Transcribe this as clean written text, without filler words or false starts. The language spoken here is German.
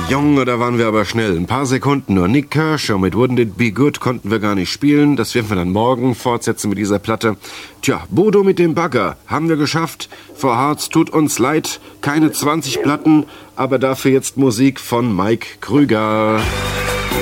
Junge, da waren wir aber schnell. Ein paar Sekunden nur. Nick Kershaw mit Wouldn't It Be Good konnten wir gar nicht spielen. Das werden wir dann morgen fortsetzen mit dieser Platte. Tja, Bodo mit dem Bagger haben wir geschafft. For Hearts tut uns leid. Keine 20 Platten, aber dafür jetzt Musik von Mike Krüger.